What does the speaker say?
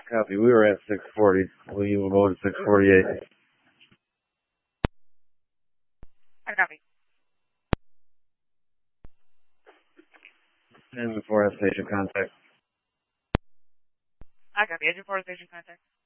Copy. We were at 640. We will go to 648. I copy. And before station contact. I copy. Engine 4 station contact.